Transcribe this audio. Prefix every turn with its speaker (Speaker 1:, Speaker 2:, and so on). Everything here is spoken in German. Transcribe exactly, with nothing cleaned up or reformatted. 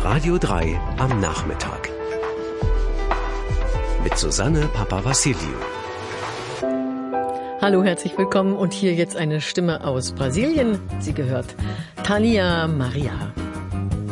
Speaker 1: Radio drei am Nachmittag. Mit Susanne Papavassiliou.
Speaker 2: Hallo, herzlich willkommen und hier jetzt eine Stimme aus Brasilien. Sie gehört Thalia Maria.